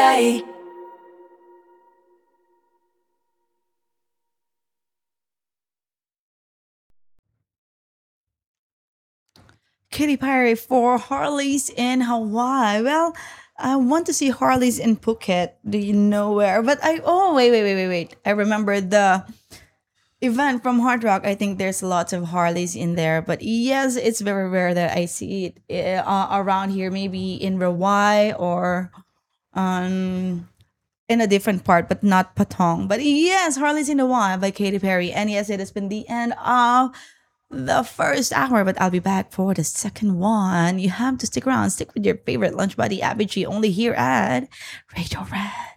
Hawaii. Katy Perry for Harley's in Hawaii. Well, I want to see Harley's in Phuket. Do you know where? But wait. I remember the event from Hard Rock. I think there's lots of Harleys in there. But yes, it's very rare that I see it around here, maybe in Rawai or um in a different part, but not Patong. But yes, Harley's in Hawaii by Katy Perry. And yes, it has been the end of the first hour, but I'll be back for the second one. You have to stick around. Stick with your favorite lunch buddy, Abby G, only here at Radio Red.